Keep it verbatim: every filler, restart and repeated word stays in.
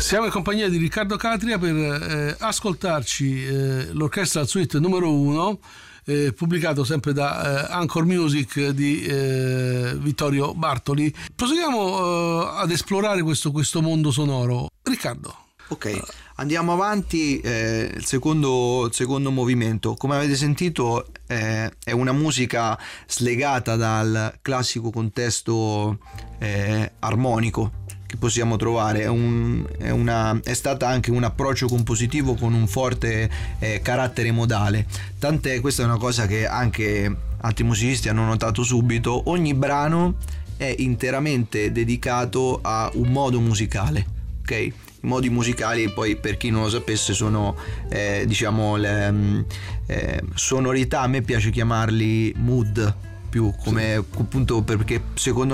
Siamo in compagnia di Riccardo Catria per eh, ascoltarci eh, l'Orchestral Suite numero uno, eh, pubblicato sempre da eh, Anchor Music di eh, Vittorio Bartoli. Proseguiamo eh, ad esplorare questo, questo mondo sonoro. Riccardo. Ok, andiamo avanti. Eh, il, secondo, il secondo movimento, come avete sentito, eh, è una musica slegata dal classico contesto eh, armonico che possiamo trovare. È, un, è, una, è stata anche un approccio compositivo con un forte eh, carattere modale, tant'è, questa è una cosa che anche altri musicisti hanno notato subito, ogni brano è interamente dedicato a un modo musicale, ok? I modi musicali, poi, per chi non lo sapesse, sono eh, diciamo le eh, sonorità, a me piace chiamarli mood, più come appunto, perché secondo